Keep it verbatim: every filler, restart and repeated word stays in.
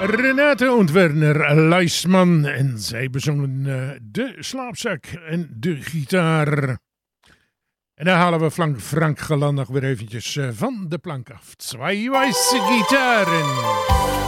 Renate und Werner Leisman. En zij bezongen uh, de slaapzak en de gitaar. En dan halen we Frank, Frank Galan nog weer eventjes uh, van de plank af. Twee wijze gitaren.